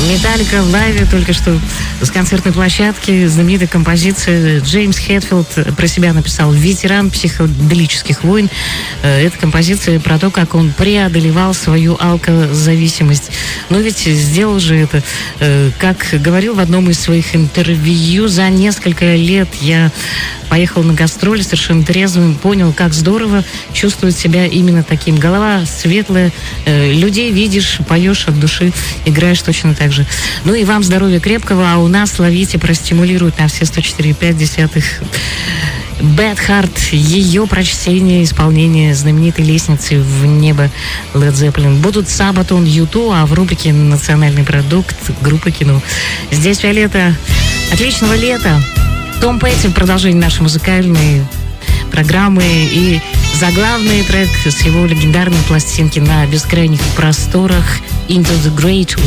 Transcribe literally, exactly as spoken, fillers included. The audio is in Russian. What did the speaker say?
Металлика в лайве только что с концертной площадки. Знаменитая композиция. Джеймс Хэтфилд про себя написал: ветеран психоделических войн. Эта композиция про то, как он преодолевал свою алкозависимость. Но ведь сделал же это, как говорил в одном из своих интервью, за несколько лет я поехал на гастроли совершенно трезвым, понял, как здорово чувствовать себя именно таким. Голова светлая, людей видишь, поешь от души, играешь точно так же. Ну и вам здоровья крепкого, а у нас ловите, простимулирует на все сто четыре и пять десятых Bad Heart, ее прочтение, исполнение знаменитой лестницы в небо Led Zeppelin. Будут Sabaton, ю ту, а в рубрике «Национальный продукт» группа «Кино». Здесь Виолетта. Отличного лета! Том Петти в продолжении нашей музыкальной программы и заглавный трек с его легендарной пластинки «На бескрайних просторах» Into the Great